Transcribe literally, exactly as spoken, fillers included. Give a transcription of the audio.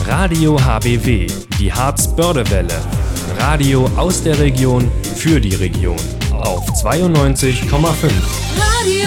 Radio H B W, die Harz-Börde-Welle. Radio aus der Region für die Region auf zweiundneunzig Komma fünf. Radio